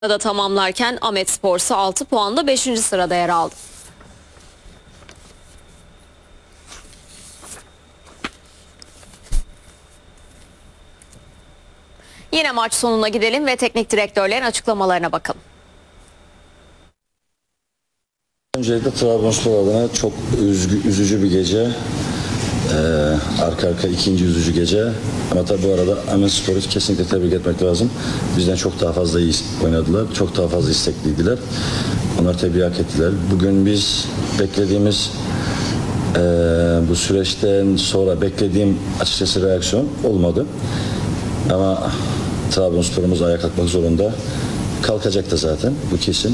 da tamamlarken Ahmetspor'sa 6 puanla 5. sırada yer aldı. Yine maç sonuna gidelim ve teknik direktörlerin açıklamalarına bakalım. Öncelikle Trabzonspor adına çok üzücü bir gece. Arka arka ikinci üzücü gece. Ama tabii bu arada Ahmetspor'u kesinlikle tebrik etmek lazım. Bizden çok daha fazla iyi oynadılar. Çok daha fazla istekliydiler. Onlar tebrik hak ettiler. Bugün biz beklediğimiz bu süreçten sonra beklediğim açıkçası reaksiyon olmadı. Ama Trabzonspor'umuz ayağa kalkmak zorunda. Kalkacak da zaten. Bu kesin.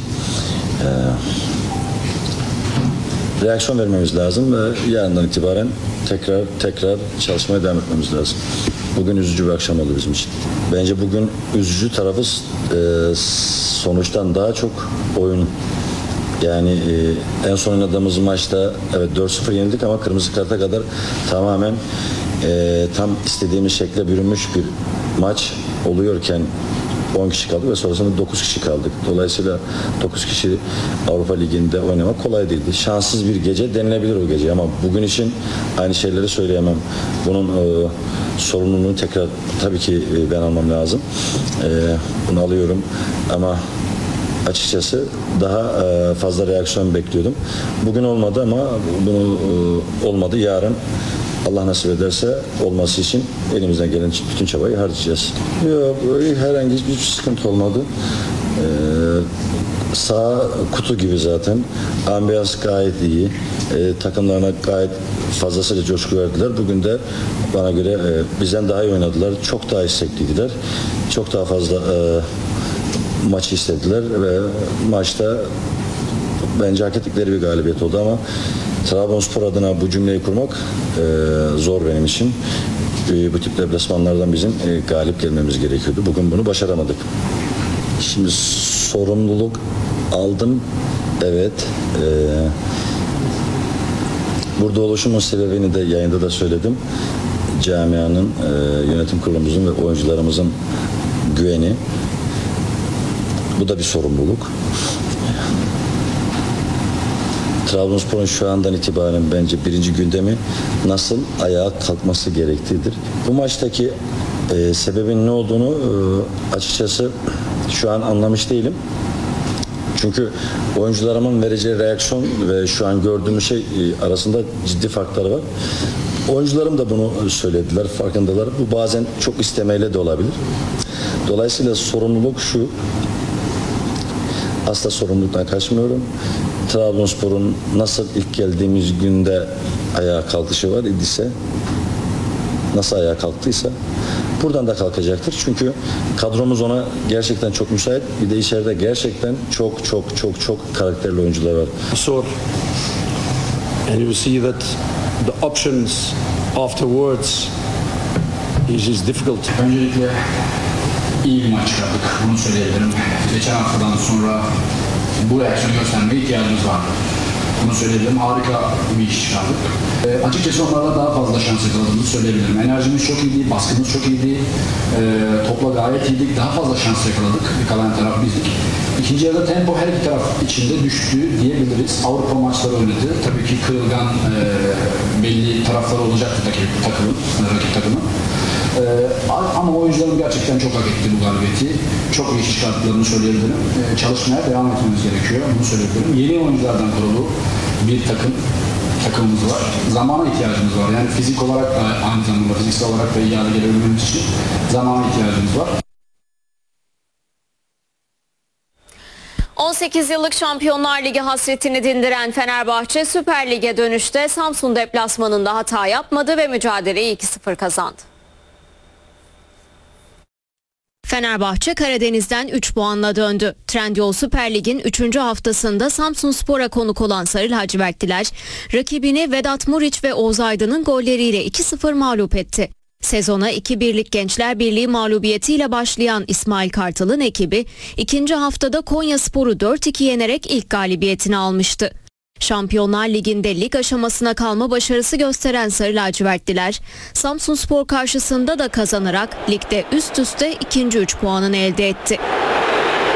Reaksiyon vermemiz lazım ve yarından itibaren tekrar çalışmaya devam etmemiz lazım. Bugün üzücü bir akşam oldu bizim için. Bence bugün üzücü tarafı sonuçtan daha çok oyun. Yani en son oynadığımız maçta evet 4-0 yenildik ama kırmızı karta kadar tamamen tam istediğimiz şekle bürünmüş bir maç oluyorken 10 kişi kaldı ve sonrasında 9 kişi kaldık. Dolayısıyla 9 kişi Avrupa Ligi'nde oynamak kolay değildi. Şanssız bir gece denilebilir o gece ama bugün için aynı şeyleri söyleyemem. Bunun sorumluluğunu tekrar tabii ki ben almam lazım. Bunu alıyorum ama açıkçası daha fazla reaksiyon bekliyordum. Bugün olmadı ama bunu olmadı. Yarın Allah nasip ederse olması için elimizden gelen bütün çabayı harcayacağız. Yok, herhangi hiçbir sıkıntı olmadı. Sağ kutu gibi zaten. Ambiyans gayet iyi. Takımlarına gayet fazlasıyla coşku verdiler. Bugün de bana göre bizden daha iyi oynadılar. Çok daha istekliydiler. Çok daha fazla maçı istediler ve maçta bence hak ettikleri bir galibiyet oldu ama Trabzonspor adına bu cümleyi kurmak zor benim için. Bu tip deplasmanlardan bizim galip gelmemiz gerekiyordu. Bugün bunu başaramadık. Şimdi sorumluluk aldım. Evet. Burada oluşumun sebebini de yayında da söyledim. Camianın, yönetim kurulumuzun ve oyuncularımızın güveni. Bu da bir sorumluluk. Trabzonspor'un şu andan itibaren bence birinci gündemi nasıl ayağa kalkması gerektiğidir. Bu maçtaki sebebin ne olduğunu açıkçası şu an anlamış değilim. Çünkü oyuncularımın vereceği reaksiyon ve şu an gördüğümüz şey arasında ciddi farkları var. Oyuncularım da bunu söylediler, farkındalar. Bu bazen çok istemeyle de olabilir. Dolayısıyla sorumluluk şu. Asla sorumluluktan kaçmıyorum. Trabzonspor'un nasıl ilk geldiğimiz günde ayağa kalkışı var idiyse, nasıl ayağa kalktıysa buradan da kalkacaktır. Çünkü kadromuz ona gerçekten çok müsait. Bir de içeride gerçekten çok karakterli oyuncular var. Sort. And you see that the options afterwards is difficult. Öncelikle iyi bir maç çıkardık. Bunu söyleyebilirim. Geçen haftadan sonra bu reaksiyonu göstermeye ihtiyacımız vardı. Bunu söyleyebilirim. Harika bir iş çıkardık. Açıkçası onlarla daha fazla şans yakaladığımızı söyleyebilirim. Enerjimiz çok iyiydi, baskımız çok iyiydi. Topla gayet iyiydik. Daha fazla şans yakaladık. Kalan taraf bizdik. İkinci yarıda tempo her iki taraf içinde düştü diyebiliriz. Avrupa maçları oynadı. Tabii ki kırılgan belli tarafları olacaktı rakip takımın. Ama oyuncularım gerçekten çok hak etti bu galibiyeti. Çok iyi iş çıkarttıklarını söyleyebilirim. Çalışmaya devam etmemiz gerekiyor. Bunu söyleyebilirim. Yeni oyunculardan kurulu bir takımımız var. Zamana ihtiyacımız var. Yani fizik olarak da aynı zamanda fiziksel olarak da iyi hale gelebilmemiz için zamana ihtiyacımız var. 18 yıllık Şampiyonlar Ligi hasretini dindiren Fenerbahçe Süper Lig'e dönüşte Samsun deplasmanında hata yapmadı ve mücadeleyi 2-0 kazandı. Fenerbahçe Karadeniz'den 3 puanla döndü. Trendyol Süper Lig'in 3. haftasında Samsunspor'a konuk olan Sarı lacivertliler rakibini Vedat Muriç ve Oğuz Aydın'ın golleriyle 2-0 mağlup etti. Sezona 2-1'lik Gençler Birliği mağlubiyetiyle başlayan İsmail Kartal'ın ekibi ikinci haftada Konyaspor'u 4-2 yenerek ilk galibiyetini almıştı. Şampiyonlar Ligi'nde lig aşamasına kalma başarısı gösteren Sarı lacivertliler, Samsunspor karşısında da kazanarak ligde üst üste ikinci 3 puanını elde etti.